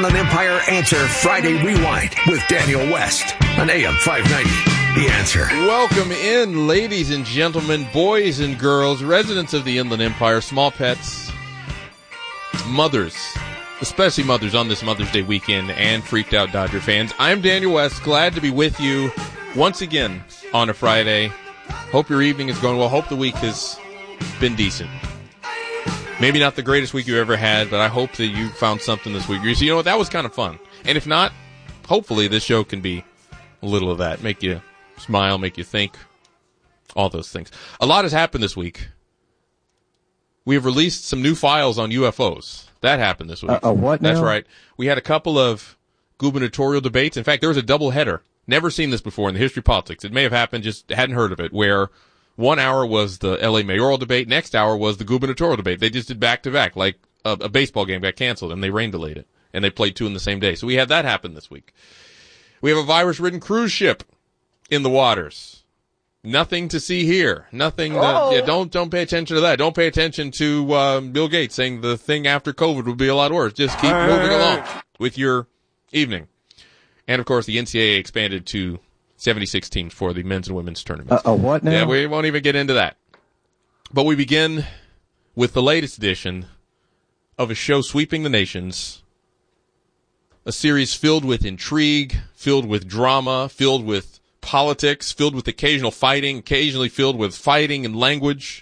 Inland Empire Answer Friday Rewind with Daniel West on AM 590. The Answer. Welcome in, ladies and gentlemen, boys and girls, residents of the Inland Empire, small pets, mothers, especially mothers on this Mother's Day weekend, and freaked out Dodger fans. I'm Daniel West, glad to be with you once again on a Friday. Hope your evening is going well. Hope the week has been decent. Maybe not the greatest week you ever had, but I hope that you found something this week. You know what? That was kind of fun. And if not, hopefully this show can be a little of that. Make you smile, make you think, all those things. A lot has happened this week. We have released some new files on UFOs. That happened this week. What now? That's right. We had a couple of gubernatorial debates. In fact, there was a double header. Never seen this before in the history of politics. It may have happened, just hadn't heard of it, where 1 hour was the LA mayoral debate, next hour was the gubernatorial debate. They just did back-to-back, like a baseball game got canceled, and they rain delayed it. And they played two in the same day. So we had that happen this week. We have a virus-ridden cruise ship in the waters. Nothing to see here. Nothing. Don't pay attention to that. Don't pay attention to Bill Gates saying the thing after COVID would be a lot worse. Just keep moving along with your evening. And, of course, the NCAA expanded to 76 teams for the men's and women's tournaments. What now? Yeah, we won't even get into that. But we begin with the latest edition of a show sweeping the nations, a series filled with intrigue, filled with drama, filled with politics, filled with occasional fighting, occasionally filled with fighting and language.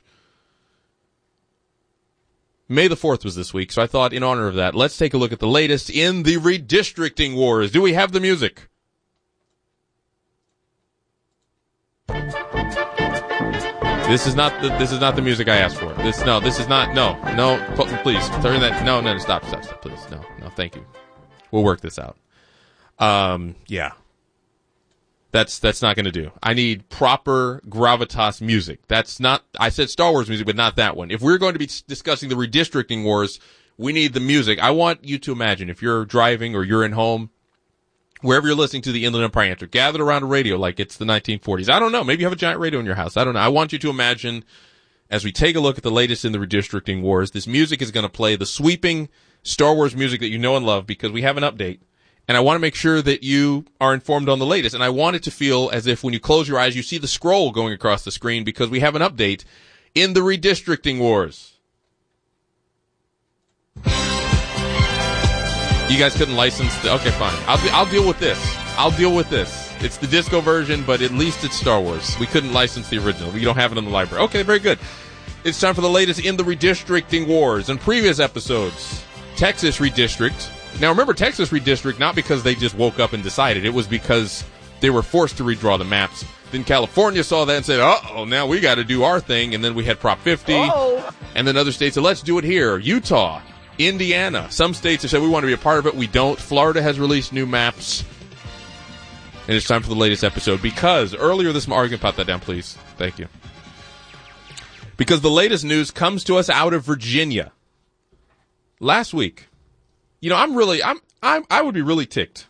May the 4th was this week, so I thought in honor of that, let's take a look at the latest in the redistricting wars. Do we have the music? This is not the music I asked for. This is not. No, please turn that. No, stop, please. No, thank you. We'll work this out. Yeah. That's not going to do. I need proper gravitas music. That's not, I said Star Wars music, but not that one. If we're going to be discussing the redistricting wars, we need the music. I want you to imagine if you're driving or you're in home, wherever you're listening to the Inland Empire Answer, gathered around a radio like it's the 1940s. I don't know. Maybe you have a giant radio in your house. I don't know. I want you to imagine, as we take a look at the latest in the redistricting wars, this music is going to play the sweeping Star Wars music that you know and love because we have an update. And I want to make sure that you are informed on the latest. And I want it to feel as if when you close your eyes, you see the scroll going across the screen because we have an update in the redistricting wars. You guys couldn't license okay, fine. I'll deal with this. It's the disco version, but at least it's Star Wars. We couldn't license the original. We don't have it in the library. Okay, very good. It's time for the latest in the redistricting wars. In previous episodes, Texas redistrict. Now remember, Texas redistrict, not because they just woke up and decided. It was because they were forced to redraw the maps. Then California saw that and said, now we got to do our thing. And then we had Prop 50. And then other states said, let's do it here. Utah. Indiana. Some states have said we want to be a part of it. We don't. Florida has released new maps. And it's time for the latest episode because earlier this morning, you can pop that down, please. Thank you. Because the latest news comes to us out of Virginia. Last week, I would be really ticked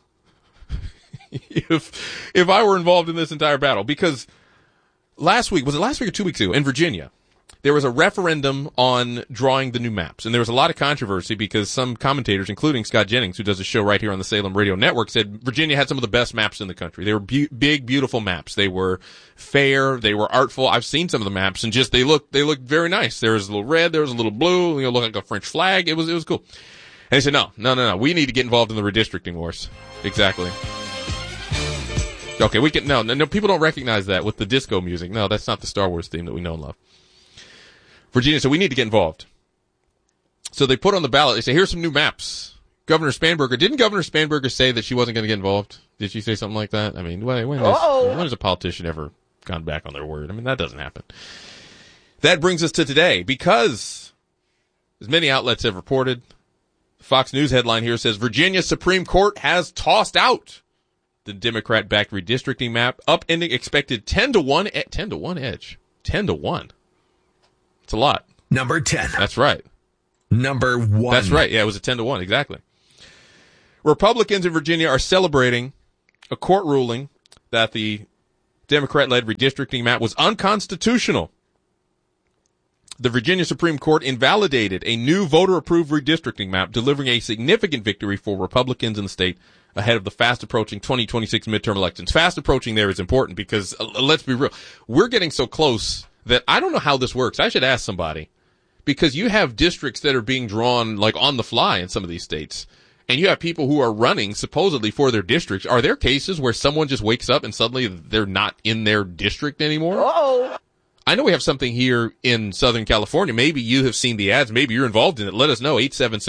if I were involved in this entire battle because last week or 2 weeks ago in Virginia, there was a referendum on drawing the new maps. And there was a lot of controversy because some commentators, including Scott Jennings, who does a show right here on the Salem Radio Network, said Virginia had some of the best maps in the country. They were big, beautiful maps. They were fair. They were artful. I've seen some of the maps and just they looked very nice. There was a little red. There was a little blue. Looked like a French flag. It was cool. And they said, no. We need to get involved in the redistricting wars. Exactly. Okay, we can, no, people don't recognize that with the disco music. No, that's not the Star Wars theme that we know and love. Virginia said, we need to get involved. So they put on the ballot, they say, here's some new maps. Governor Spanberger say that she wasn't going to get involved? Did she say something like that? I mean, when has a politician ever gone back on their word? I mean, that doesn't happen. That brings us to today, because as many outlets have reported, Fox News headline here says, Virginia Supreme Court has tossed out the Democrat-backed redistricting map, upending expected 10-1 edge. 10-1. It's a lot. Number 10. That's right. Number 1. That's right. Yeah, it was a 10-1. Exactly. Republicans in Virginia are celebrating a court ruling that the Democrat-led redistricting map was unconstitutional. The Virginia Supreme Court invalidated a new voter-approved redistricting map, delivering a significant victory for Republicans in the state ahead of the fast-approaching 2026 midterm elections. Fast approaching there is important because, let's be real, we're getting so close that I don't know how this works. I should ask somebody, because you have districts that are being drawn like on the fly in some of these states, and you have people who are running supposedly for their districts. Are there cases where someone just wakes up and suddenly they're not in their district anymore? Uh-oh. I know we have something here in Southern California. Maybe you have seen the ads. Maybe you're involved in it. Let us know.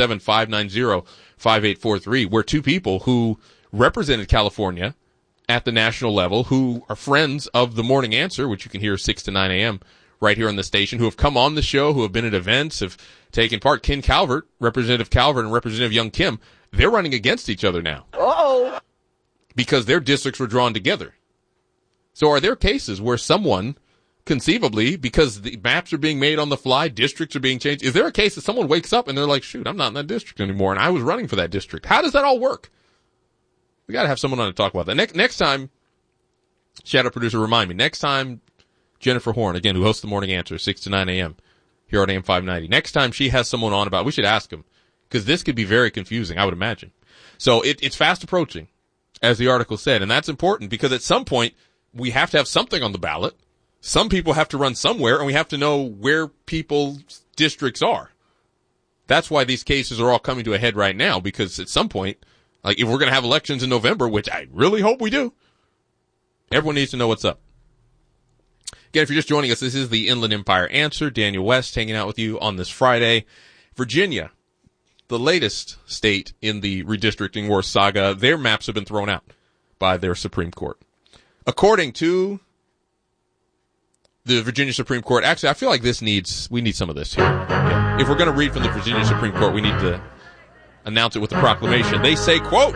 877-590-5843, where two people who represented California at the national level, who are friends of the Morning Answer, which you can hear 6 to 9 a.m. right here on the station, who have come on the show, who have been at events, have taken part. Ken Calvert, Representative Calvert, and Representative Young Kim, they're running against each other now. Uh-oh. Because their districts were drawn together. So are there cases where someone, conceivably, because the maps are being made on the fly, districts are being changed, is there a case that someone wakes up and they're like, shoot, I'm not in that district anymore, and I was running for that district? How does that all work? We got to have someone on to talk about that. Next time, Shadow Producer, remind me, next time Jennifer Horn, again, who hosts the Morning Answer, 6 to 9 a.m. here on AM 590, next time she has someone on about, we should ask him, because this could be very confusing, I would imagine. So it's fast approaching, as the article said, and that's important because at some point, we have to have something on the ballot. Some people have to run somewhere, and we have to know where people's districts are. That's why these cases are all coming to a head right now, because at some point, like if we're going to have elections in November, which I really hope we do, everyone needs to know what's up. Again, if you're just joining us, this is the Inland Empire Answer. Daniel West hanging out with you on this Friday. Virginia, the latest state in the redistricting war saga, their maps have been thrown out by their Supreme Court. According to the Virginia Supreme Court, actually, I feel like we need some of this here. Yeah. If we're going to read from the Virginia Supreme Court, we need to announce it with a proclamation. They say, quote,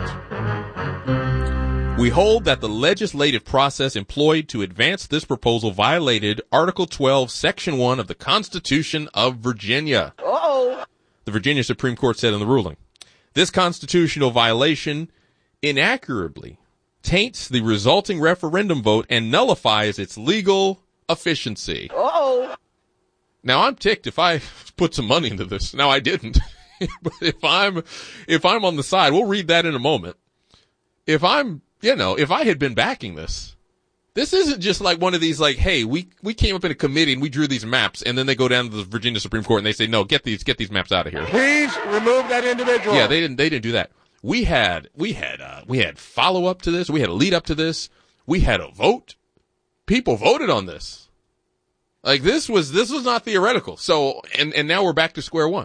"We hold that the legislative process employed to advance this proposal violated Article 12, Section 1 of the Constitution of Virginia." Uh-oh. The Virginia Supreme Court said in the ruling, "This constitutional violation inaccurately taints the resulting referendum vote and nullifies its legal efficiency." Uh-oh. Now, I'm ticked if I put some money into this. Now, I didn't. But if I'm on the side, we'll read that in a moment. If I had been backing this isn't just like one of these like, hey, we came up in a committee and we drew these maps, and then they go down to the Virginia Supreme Court and they say, no, get these maps out of here. Please remove that individual. Yeah, they didn't do that. We had follow up to this. We had a lead up to this. We had a vote. People voted on this. Like this was not theoretical. So, and now we're back to square one.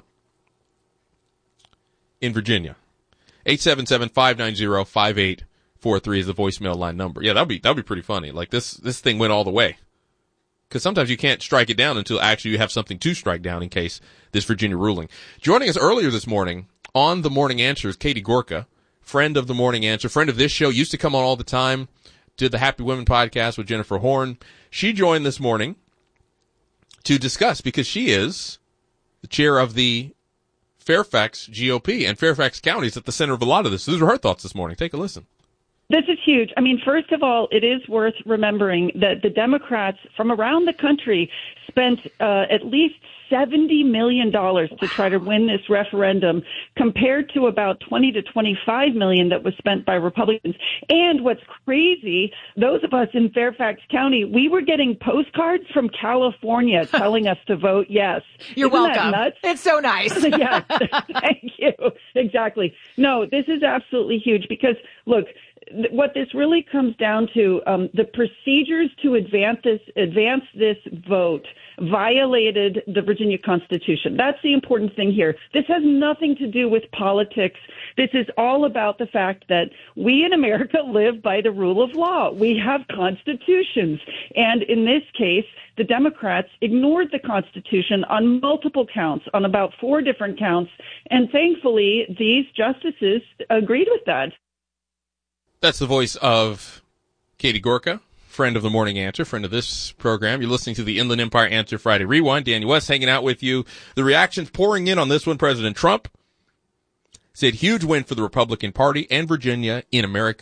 In Virginia, 877-590-5843 is the voicemail line number. Yeah, that'd be pretty funny. Like this thing went all the way. Because sometimes you can't strike it down until actually you have something to strike down in case this Virginia ruling. Joining us earlier this morning on the Morning Answer is Katie Gorka, friend of the Morning Answer, friend of this show, used to come on all the time, did the Happy Women podcast with Jennifer Horn. She joined this morning to discuss, because she is the chair of the Fairfax GOP, and Fairfax County is at the center of a lot of this. So these are her thoughts this morning. Take a listen. This is huge. I mean, first of all, it is worth remembering that the Democrats from around the country spent at least $70 million to try to win this referendum, compared to about $20 to $25 million that was spent by Republicans. And what's crazy, those of us in Fairfax County, we were getting postcards from California telling us to vote yes. You're Isn't welcome. That nuts? It's so nice. Yeah, thank you. Exactly. No, this is absolutely huge because, look, what this really comes down to, the procedures to advance this vote violated the Virginia Constitution. That's the important thing here. This has nothing to do with politics. This is all about the fact that we in America live by the rule of law. We have constitutions. And in this case, the Democrats ignored the Constitution on multiple counts, on about 4 different counts. And thankfully, these justices agreed with that. That's the voice of Katie Gorka, friend of the Morning Answer, friend of this program. You're listening to the Inland Empire Answer Friday Rewind. Daniel West hanging out with you. The reactions pouring in on this one. President Trump said huge win for the Republican Party and Virginia in America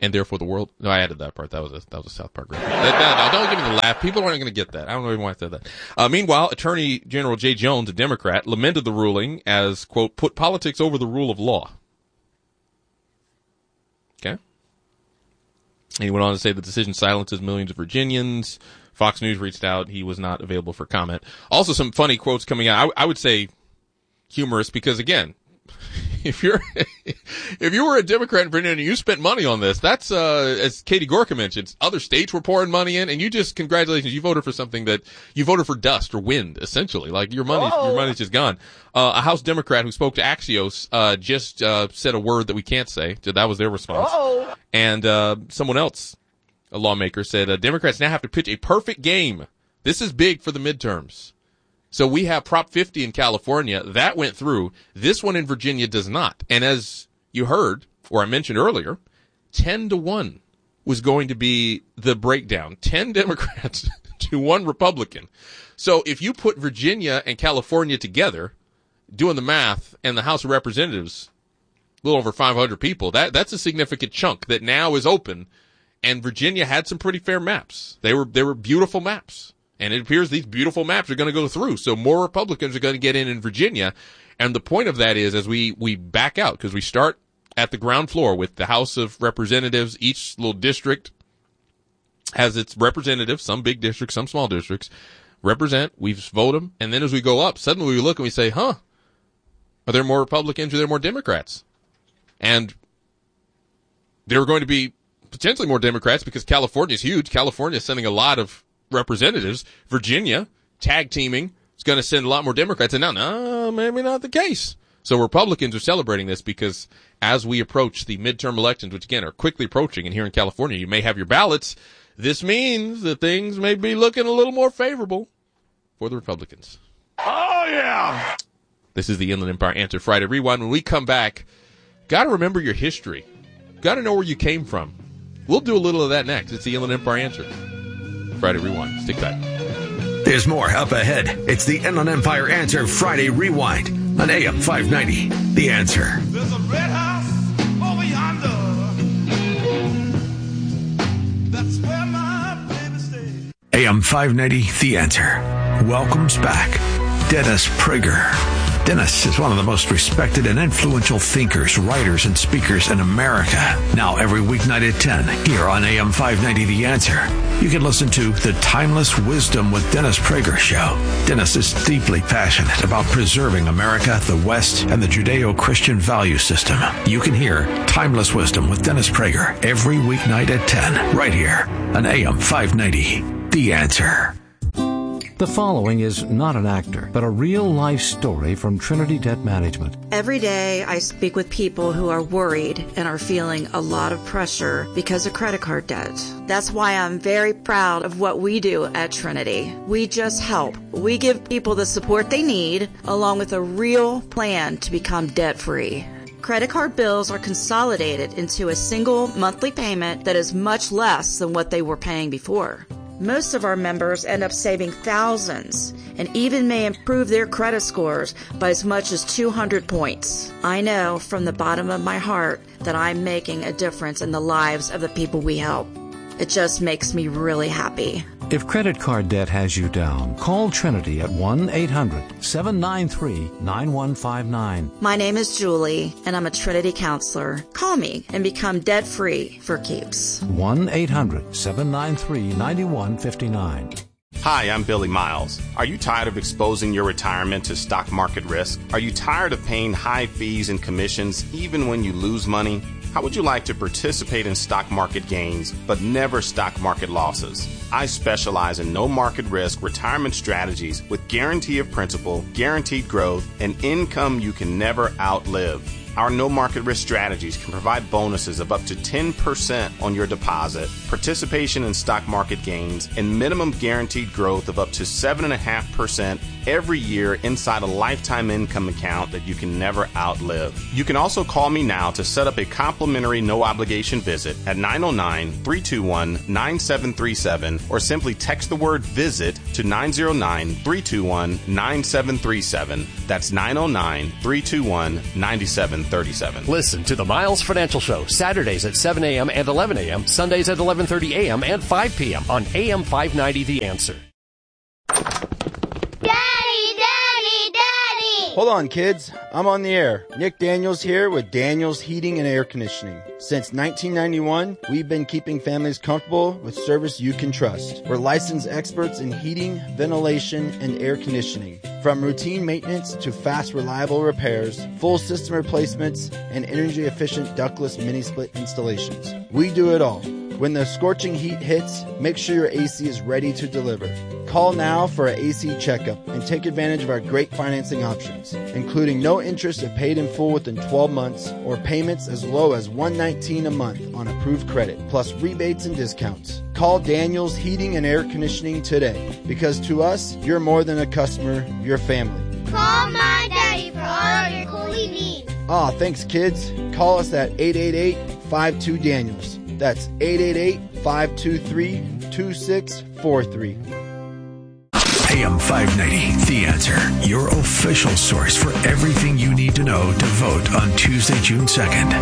and therefore the world. No, I added that part. That was a South Park reference. Don't give me the laugh. People aren't going to get that. I don't even why I said that. Meanwhile, Attorney General Jay Jones, a Democrat, lamented the ruling as, quote, put politics over the rule of law. Okay. And he went on to say the decision silences millions of Virginians. Fox News reached out. He was not available for comment. Also, some funny quotes coming out. I would say humorous because, again, if you were a Democrat in Virginia and you spent money on this, that's, as Katie Gorka mentioned, other states were pouring money in, and you just, congratulations, you voted for something that, you voted for dust or wind, essentially. Like, your money's just gone. A House Democrat who spoke to Axios, just, said a word that we can't say. That was their response. And, someone else, a lawmaker, said, Democrats now have to pitch a perfect game. This is big for the midterms. So we have Prop 50 in California. That went through. This one in Virginia does not. And as you heard, or I mentioned earlier, 10-1 was going to be the breakdown. 10 Democrats to 1 Republican. So if you put Virginia and California together, doing the math, and the House of Representatives, a little over 500 people, that's a significant chunk that now is open. And Virginia had some pretty fair maps. They were beautiful maps. And it appears these beautiful maps are going to go through. So more Republicans are going to get in Virginia. And the point of that is, as we back out, because we start at the ground floor with the House of Representatives, each little district has its representatives, some big districts, some small districts, represent, we vote them. And then as we go up, suddenly we look and we say, are there more Republicans or are there more Democrats? And there are going to be potentially more Democrats because California is huge. California is sending a lot of representatives. Virginia, tag teaming, is going to send a lot more Democrats. And now, no, maybe not the case. So Republicans are celebrating this because as we approach the midterm elections, which again are quickly approaching, and here in California you may have your ballots, this means that things may be looking a little more favorable for the Republicans. Oh, yeah. This is the Inland Empire Answer Friday Rewind. When we come back, got to remember your history. Got to know where you came from. We'll do a little of that next. It's the Inland Empire Answer Friday Rewind. Stick tight. There's more up ahead. It's the Inland Empire Answer Friday Rewind on AM 590. The Answer. There's a red house over yonder. That's where my baby stays. AM 590. The Answer welcomes back Dennis Prager. Dennis is one of the most respected and influential thinkers, writers, and speakers in America. Now, every weeknight at 10, here on AM 590 The Answer, you can listen to The Timeless Wisdom with Dennis Prager show. Dennis is deeply passionate about preserving America, the West, and the Judeo-Christian value system. You can hear Timeless Wisdom with Dennis Prager every weeknight at 10, right here on AM 590 The Answer. The following is not an actor, but a real-life story from Trinity Debt Management. Every day I speak with people who are worried and are feeling a lot of pressure because of credit card debt. That's why I'm very proud of what we do at Trinity. We just help. We give people the support they need, along with a real plan to become debt-free. Credit card bills are consolidated into a single monthly payment that is much less than what they were paying before. Most of our members end up saving thousands and even may improve their credit scores by as much as 200 points. I know from the bottom of my heart that I'm making a difference in the lives of the people we help. It just makes me really happy. If credit card debt has you down, call Trinity at 1-800-793-9159. My name is Julie, and I'm a Trinity counselor. Call me and become debt-free for keeps. 1-800-793-9159. Hi, I'm Billy Miles. Are you tired of exposing your retirement to stock market risk? Are you tired of paying high fees and commissions even when you lose money? How would you like to participate in stock market gains, but never stock market losses? I specialize in no market risk retirement strategies with guarantee of principal, guaranteed growth, and income you can never outlive. Our no market risk strategies can provide bonuses of up to 10% on your deposit, participation in stock market gains, and minimum guaranteed growth of up to 7.5% every year inside a lifetime income account that you can never outlive. You can also call me now to set up a complimentary no obligation visit at 909-321-9737 or simply text the word VISIT to 909-321-9737. That's 909-321-9737. Listen to the Miles Financial Show Saturdays at 7 a.m. and 11 a.m., Sundays at 11:30 a.m. and 5 p.m. on AM 590 The Answer. Hold on, kids. I'm on the air. Nick Daniels here with Daniels Heating and Air Conditioning. Since 1991, we've been keeping families comfortable with service you can trust. We're licensed experts in heating, ventilation, and air conditioning. From routine maintenance to fast, reliable repairs, full system replacements, and energy-efficient ductless mini-split installations. We do it all. When the scorching heat hits, make sure your AC is ready to deliver. Call now for an AC checkup and take advantage of our great financing options, including no interest if paid in full within 12 months or payments as low as $119 a month on approved credit, plus rebates and discounts. Call Daniels Heating and Air Conditioning today, because to us, you're more than a customer, you're family. Call my daddy for all of your cooling needs. Thanks, kids. Call us at 888-52-DANIELS. That's 888-523-2643. AM 590, The Answer, your official source for everything you need to know to vote on Tuesday, June 2nd.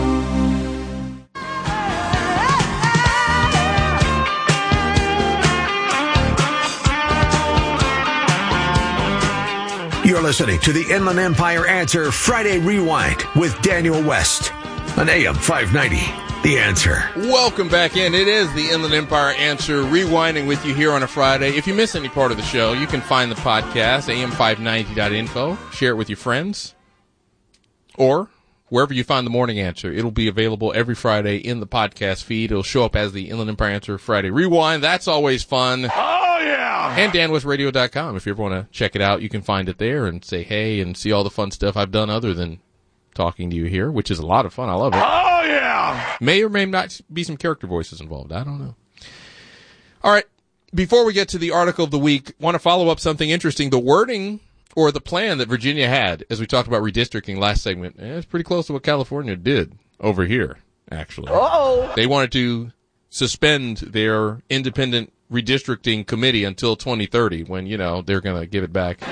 You're listening to the Inland Empire Answer Friday Rewind with Daniel West on AM 590. The Answer. Welcome back in. It is the Inland Empire Answer, rewinding with you here on a Friday. If you miss any part of the show, you can find the podcast, am590.info. Share it with your friends. Or wherever you find the Morning Answer. It'll be available every Friday in the podcast feed. It'll show up as the Inland Empire Answer Friday Rewind. That's always fun. Oh, yeah! And danwesradio.com. If you ever want to check it out, you can find it there and say hey and see all the fun stuff I've done other than talking to you here, which is a lot of fun. I love it. Oh, yeah! May or may not be some character voices involved. I don't know. All right. Before we get to the article of the week, want to follow up something interesting. The wording or the plan that Virginia had, as we talked about redistricting last segment, it's pretty close to what California did over here, actually. Uh-oh. They wanted to suspend their independent redistricting committee until 2030 when, they're going to give it back.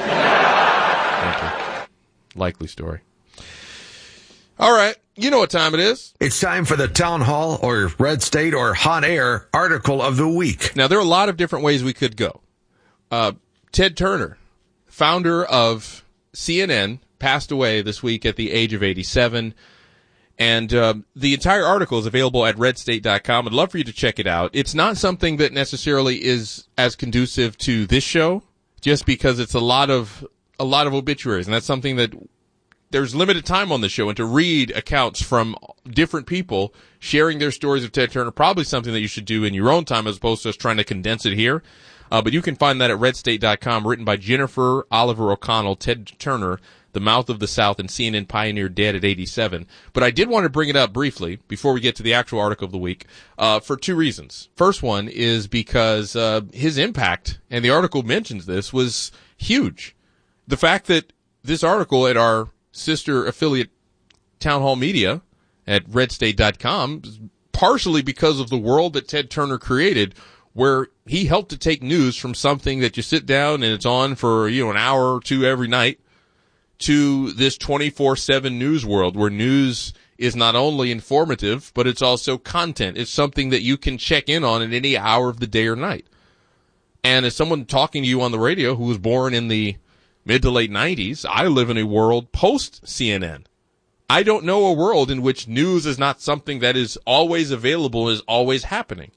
Likely story. All right. You know what time it is. It's time for the Town Hall or Red State or Hot Air article of the week. Now, there are a lot of different ways we could go. Ted Turner, founder of CNN, passed away this week at the age of 87. And the entire article is available at redstate.com. I'd love for you to check it out. It's not something that necessarily is as conducive to this show, just because it's a lot of obituaries, and that's something that there's limited time on the show, and to read accounts from different people sharing their stories of Ted Turner, probably something that you should do in your own time as opposed to just trying to condense it here. But you can find that at redstate.com, written by Jennifer Oliver O'Connell, Ted Turner, the Mouth of the South and CNN pioneer, dead at 87. But I did want to bring it up briefly before we get to the actual article of the week, for two reasons. First one is because his impact, and the article mentions this, was huge. The fact that this article at our sister affiliate Town Hall Media at redstate.com, partially because of the world that Ted Turner created, where he helped to take news from something that you sit down and it's on for, an hour or two every night, to this 24/7 news world where news is not only informative, but it's also content. It's something that you can check in on at any hour of the day or night. And as someone talking to you on the radio who was born in the mid to late 90s, I live in a world post-CNN. I don't know a world in which news is not something that is always available, is always happening.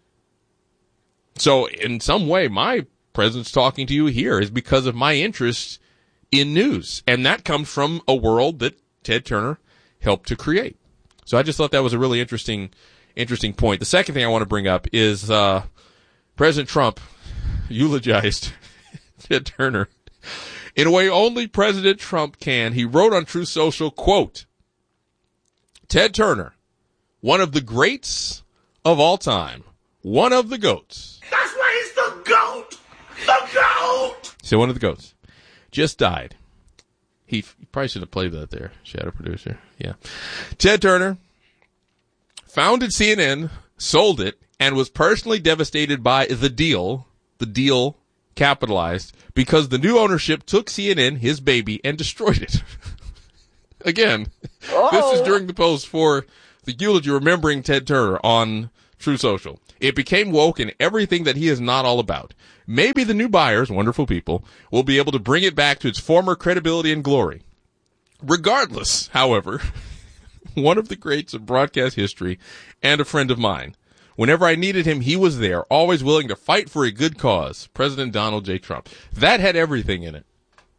So in some way, my presence talking to you here is because of my interest in news. And that comes from a world that Ted Turner helped to create. So I just thought that was a really interesting point. The second thing I want to bring up is President Trump eulogized Ted Turner in a way only President Trump can. He wrote on Truth Social, quote, Ted Turner, one of the greats of all time, one of the GOATs. That's why he's the GOAT! The GOAT! So one of the GOATs just died. He probably should have played that there, shadow producer. Yeah. Ted Turner founded CNN, sold it, and was personally devastated by the deal capitalized because the new ownership took CNN, his baby, and destroyed it. Again, This is during the post for the eulogy remembering Ted Turner on True Social. It became woke and everything that he is not all about. Maybe the new buyers, wonderful people, will be able to bring it back to its former credibility and glory. Regardless, however, one of the greats of broadcast history and a friend of mine. Whenever I needed him, he was there, always willing to fight for a good cause. President Donald J. Trump. That had everything in it.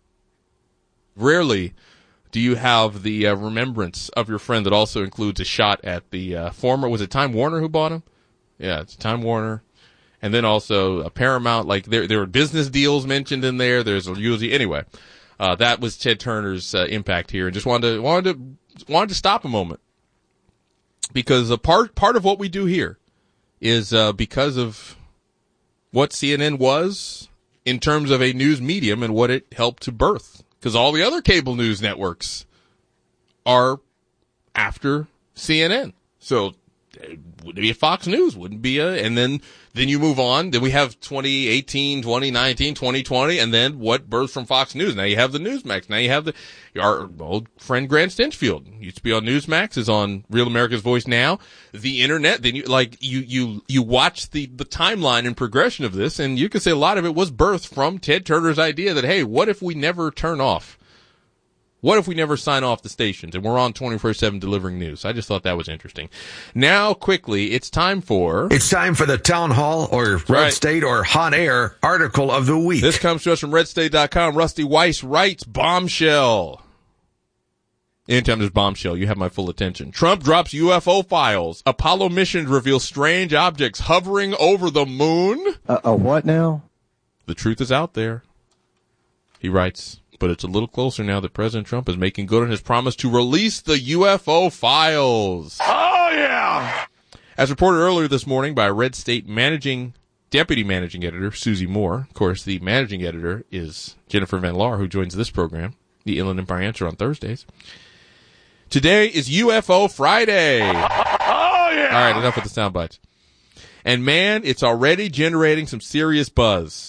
Rarely do you have the remembrance of your friend that also includes a shot at the former, was it Time Warner who bought him? Yeah, it's Time Warner. And then also a Paramount, like there were business deals mentioned in there. There's a eulogy. Anyway, that was Ted Turner's impact here, and just wanted to stop a moment because a part of what we do here is because of what CNN was in terms of a news medium and what it helped to birth. Because all the other cable news networks are after CNN. So it would be a Fox News, wouldn't be and then you move on. Then we have 2018, 2019, 2020, and then what birthed from Fox News? Now you have the Newsmax. Now you have our old friend Grant Stinchfield. Used to be on Newsmax, is on Real America's Voice now. The internet, then you watch the timeline and progression of this, and you can say a lot of it was birthed from Ted Turner's idea that, hey, what if we never turn off? What if we never sign off the stations and we're on 24/7 delivering news? I just thought that was interesting. Now, quickly, it's time for the Town Hall or Red State or Hot Air article of the week. This comes to us from RedState.com. Rusty Weiss writes, bombshell. Anytime there's bombshell, you have my full attention. Trump drops UFO files. Apollo missions reveal strange objects hovering over the moon. What now? The truth is out there. He writes, but it's a little closer now that President Trump is making good on his promise to release the UFO files. Oh, yeah! As reported earlier this morning by Red State Deputy Managing Editor Susie Moore. Of course, the Managing Editor is Jennifer Van Laar, who joins this program, the Inland Empire Answer, on Thursdays. Today is UFO Friday. Oh, yeah! All right, enough with the sound bites. And man, it's already generating some serious buzz.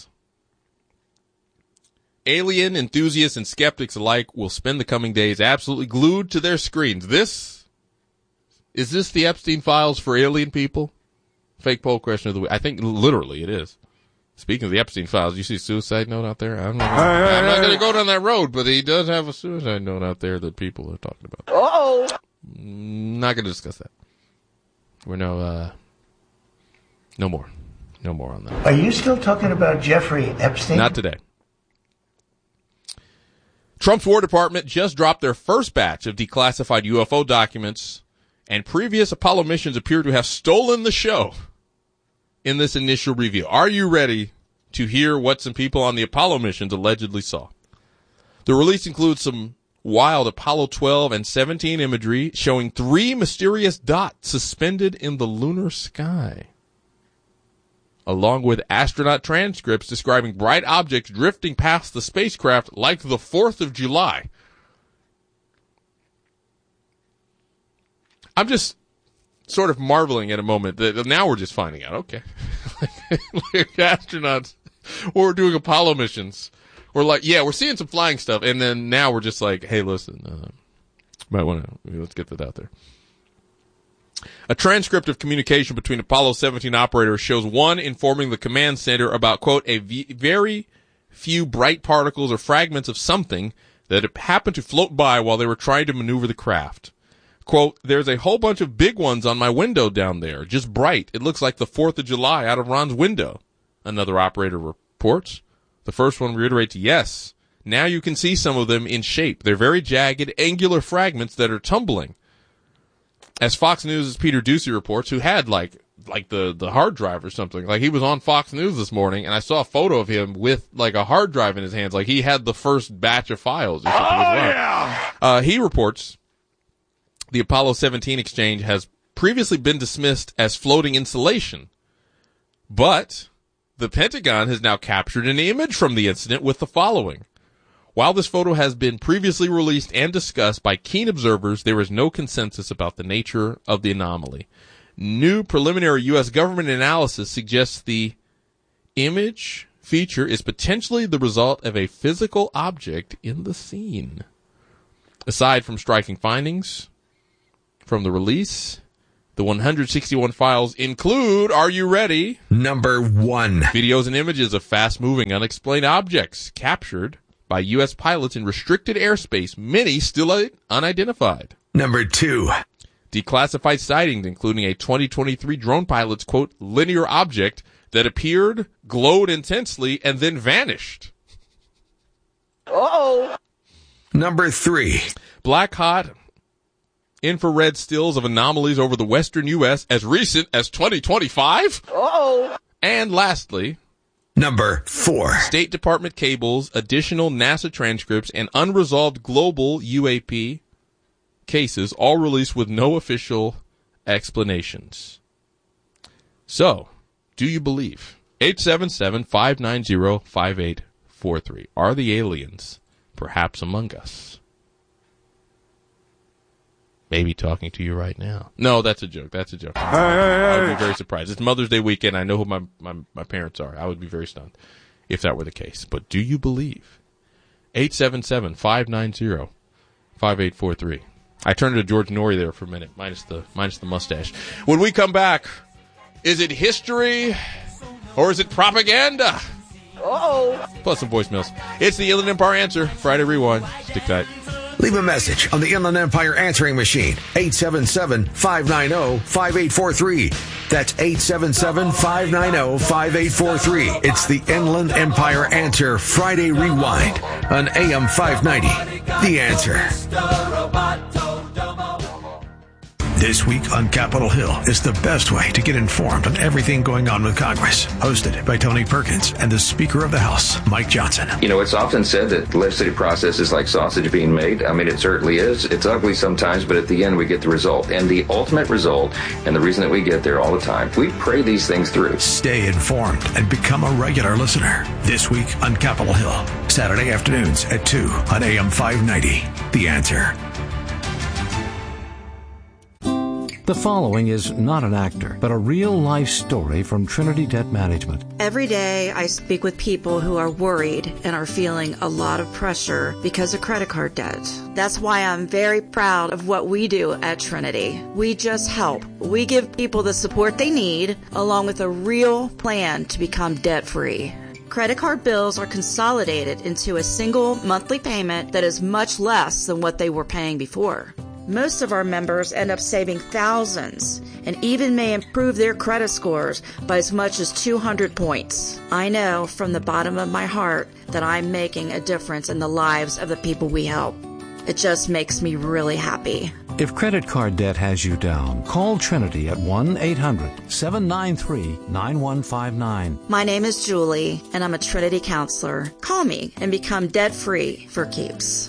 Alien enthusiasts and skeptics alike will spend the coming days absolutely glued to their screens. Is this the Epstein files for alien people? Fake poll question of the week. I think literally it is. Speaking of the Epstein files, you see suicide note out there? I'm not going to go down that road, but he does have a suicide note out there that people are talking about. Uh-oh. Not going to discuss that. We're no more on that. Are you still talking about Jeffrey Epstein? Not today. Trump's War Department just dropped their first batch of declassified UFO documents, and previous Apollo missions appear to have stolen the show in this initial review. Are you ready to hear what some people on the Apollo missions allegedly saw? The release includes some wild Apollo 12 and 17 imagery showing 3 mysterious dots suspended in the lunar sky, along with astronaut transcripts describing bright objects drifting past the spacecraft like the 4th of July. I'm just sort of marveling at a moment that now we're just finding out, okay. Like astronauts, or we're doing Apollo missions. We're like, yeah, we're seeing some flying stuff, and then now we're just like, hey, listen, let's get that out there. A transcript of communication between Apollo 17 operators shows one informing the command center about, quote, very few bright particles or fragments of something that happened to float by while they were trying to maneuver the craft. Quote, there's a whole bunch of big ones on my window down there, just bright. It looks like the 4th of July out of Ron's window. Another operator reports. The first one reiterates, yes. Now you can see some of them in shape. They're very jagged, angular fragments that are tumbling. As Fox News' Peter Doocy reports, who had like the hard drive or something. Like he was on Fox News this morning, and I saw a photo of him with like a hard drive in his hands. Like he had the first batch of files or something as well. He reports the Apollo 17 exchange has previously been dismissed as floating insulation, but the Pentagon has now captured an image from the incident with the following. While this photo has been previously released and discussed by keen observers, there is no consensus about the nature of the anomaly. New preliminary U.S. government analysis suggests the image feature is potentially the result of a physical object in the scene. Aside from striking findings from the release, the 161 files include, are you ready? Number 1. Videos and images of fast-moving, unexplained objects captured by U.S. pilots in restricted airspace, many still unidentified. Number 2. Declassified sightings, including a 2023 drone pilot's, quote, linear object that appeared, glowed intensely, and then vanished. Uh-oh. Number 3. Black hot infrared stills of anomalies over the western U.S. as recent as 2025. Uh-oh. And lastly, Number 4. State Department cables, additional NASA transcripts, and unresolved global UAP cases, all released with no official explanations. So, do you believe? 877-590-5843. Are the aliens perhaps among us? Maybe talking to you right now. No, that's a joke. That's a joke. I would be very surprised. It's Mother's Day weekend. I know who my parents are. I would be very stunned if that were the case. But do you believe? 877-590-5843. I turned to George Norrie there for a minute, minus the mustache. When we come back, is it history or is it propaganda? Uh-oh. Plus some voicemails. It's the Inland Empire Answer. Friday Rewind. Stick tight. Leave a message on the Inland Empire Answering Machine. 877-590-5843. That's 877-590-5843. It's the Inland Empire Answer Friday Rewind on AM 590. The Answer. This week on Capitol Hill is the best way to get informed on everything going on with Congress. Hosted by Tony Perkins and the Speaker of the House, Mike Johnson. You know, it's often said that the legislative process is like sausage being made. I mean, it certainly is. It's ugly sometimes, but at the end we get the result. And the ultimate result, and the reason that we get there all the time, we pray these things through. Stay informed and become a regular listener. This week on Capitol Hill, Saturday afternoons at 2 on AM 590. The Answer. The following is not an actor, but a real-life story from Trinity Debt Management. Every day I speak with people who are worried and are feeling a lot of pressure because of credit card debt. That's why I'm very proud of what we do at Trinity. We just help. We give people the support they need, along with a real plan to become debt-free. Credit card bills are consolidated into a single monthly payment that is much less than what they were paying before. Most of our members end up saving thousands and even may improve their credit scores by as much as 200 points. I know from the bottom of my heart that I'm making a difference in the lives of the people we help. It just makes me really happy. If credit card debt has you down, call Trinity at 1-800-793-9159. My name is Julie, and I'm a Trinity counselor. Call me and become debt-free for keeps.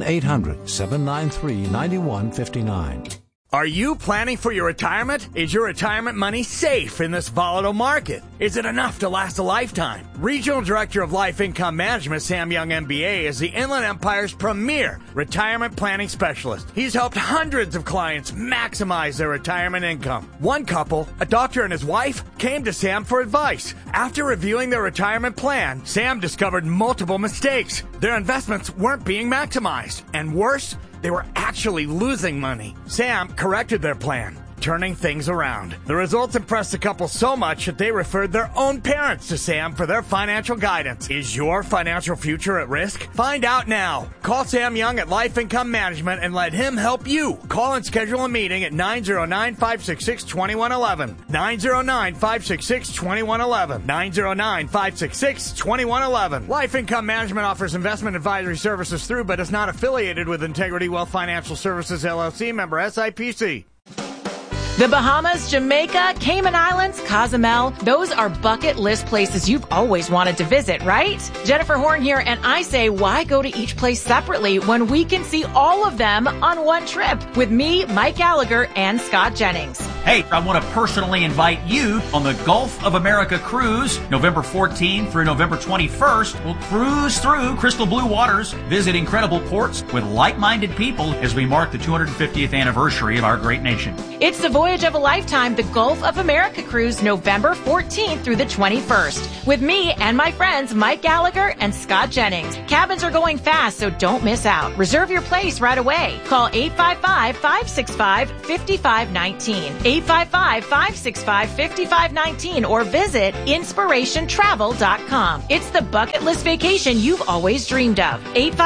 1-800-793-9159. Are you planning for your retirement? Is your retirement money safe in this volatile market? Is it enough to last a lifetime? Regional Director of Life Income Management, Sam Young, MBA, is the Inland Empire's premier retirement planning specialist. He's helped hundreds of clients maximize their retirement income. One couple, a doctor and his wife, came to Sam for advice. After reviewing their retirement plan, Sam discovered multiple mistakes. Their investments weren't being maximized. And worse, they were actually losing money. Sam corrected their plan, turning things around. The results impressed the couple so much that they referred their own parents to Sam for their financial guidance. Is your financial future at risk? Find out now. Call Sam Young at Life Income Management and let him help you. Call and schedule a meeting at 909-566-2111. 909-566-2111. 909-566-2111. Life Income Management offers investment advisory services through but is not affiliated with Integrity Wealth Financial Services, LLC, member SIPC. The Bahamas, Jamaica, Cayman Islands, Cozumel, those are bucket list places you've always wanted to visit, right? Jennifer Horn here, and I say, why go to each place separately when we can see all of them on one trip with me, Mike Gallagher, and Scott Jennings? Hey, I want to personally invite you on the Gulf of America cruise, November 14th through November 21st. We'll cruise through crystal blue waters, visit incredible ports with like-minded people as we mark the 250th anniversary of our great nation. It's the voyage of a lifetime, the Gulf of America cruise, November 14th through the 21st. With me and my friends Mike Gallagher and Scott Jennings. Cabins are going fast, so don't miss out. Reserve your place right away. Call 855-565-5519. 855-565-5519 or visit inspirationtravel.com. It's the bucket list vacation you've always dreamed of.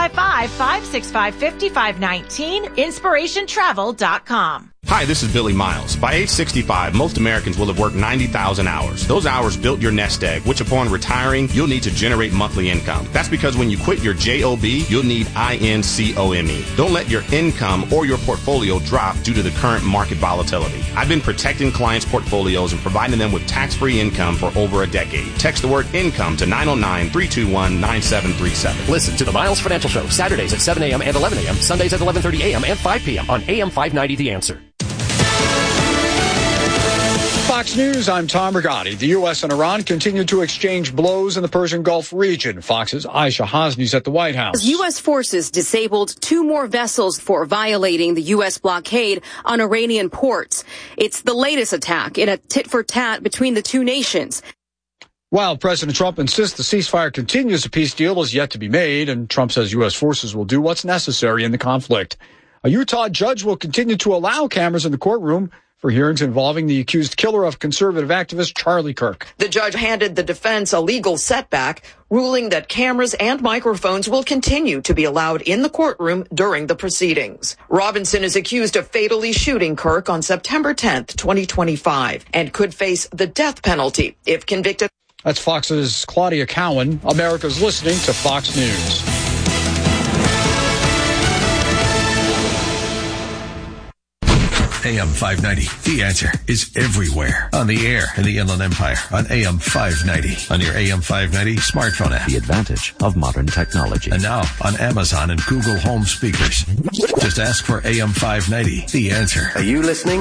855-565-5519, inspirationtravel.com. Hi, this is Billy Miles. By age 65, most Americans will have worked 90,000 hours. Those hours built your nest egg, which upon retiring, you'll need to generate monthly income. That's because when you quit your JOB, you'll need INCOME. Don't let your income or your portfolio drop due to the current market volatility. I've been protecting clients' portfolios and providing them with tax-free income for over a decade. Text the word income to 909-321-9737. Listen to the Miles Financial Show, Saturdays at 7 a.m. and 11 a.m., Sundays at 11:30 a.m. and 5 p.m. on AM 590 The Answer. Fox News, I'm Tom Rigotti. The U.S. and Iran continue to exchange blows in the Persian Gulf region. Fox's Aisha Hasni's at the White House. U.S. forces disabled 2 more vessels for violating the U.S. blockade on Iranian ports. It's the latest attack in a tit-for-tat between the two nations. While President Trump insists the ceasefire continues, a peace deal is yet to be made, and Trump says U.S. forces will do what's necessary in the conflict. A Utah judge will continue to allow cameras in the courtroom for hearings involving the accused killer of conservative activist Charlie Kirk. The judge handed the defense a legal setback, ruling that cameras and microphones will continue to be allowed in the courtroom during the proceedings. Robinson is accused of fatally shooting Kirk on September 10th, 2025, and could face the death penalty if convicted. That's Fox's Claudia Cowan. America's listening to Fox News. AM 590, The Answer, is everywhere. On the air in the Inland Empire, on AM 590, on your AM 590 smartphone app. The advantage of modern technology. And now on Amazon and Google Home speakers. Just ask for AM 590, The Answer. Are you listening?